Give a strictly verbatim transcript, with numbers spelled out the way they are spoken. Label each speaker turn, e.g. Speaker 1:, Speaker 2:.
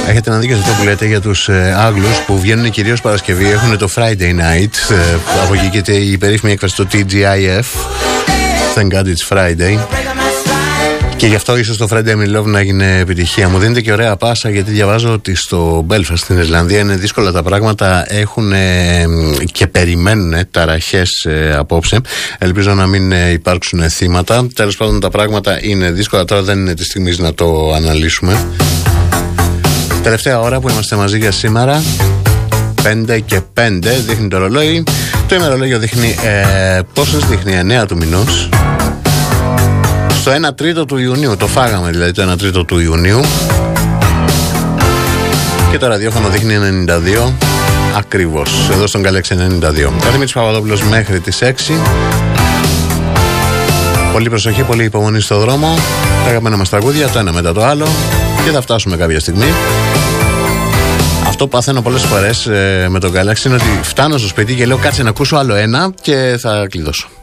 Speaker 1: Έχετε να δείτε αυτό που λέτε για τους ε, Άγγλους που βγαίνουν κυρίως Παρασκευή, έχουν το Friday night, ε, από εκεί και η περίφημη έκφραση το τι τζι άι εφ, Thank God it's Friday. Και γι' αυτό ίσως το Friday Me Love να έγινε επιτυχία. Μου δίνετε και ωραία πάσα, γιατί διαβάζω ότι στο Belfast στην Ιρλανδία είναι δύσκολα τα πράγματα. Έχουν ε, και περιμένουν ε, ταραχές ε, απόψε. Ελπίζω να μην ε, υπάρξουν θύματα. Τέλος πάντων, τα πράγματα είναι δύσκολα. Τώρα δεν είναι τη στιγμή να το αναλύσουμε. Τελευταία ώρα που είμαστε μαζί για σήμερα, πέντε και πέντε δείχνει το ρολόι. Το ημερολόγιο δείχνει ε, πόσες δείχνει, εννέα του μηνός. Στο ένα τρίτο του Ιουνίου, το φάγαμε δηλαδή το ένα τρίτο του Ιουνίου. Και το ραδιόφωνο δείχνει ενενήντα δύο ακριβώς, εδώ στον Galaxy ενενήντα δύο. Δημήτρης Παπαδόπουλος μέχρι τις έξι. Πολύ προσοχή, πολύ υπομονή στο δρόμο. Τα αγαπημένα μας τραγούδια, το ένα μετά το άλλο. Και θα φτάσουμε κάποια στιγμή. Αυτό που παθαίνω πολλές φορές ε, με τον Galaxy είναι ότι φτάνω στο σπίτι και λέω κάτσε να ακούσω άλλο ένα και θα κλειδώσω.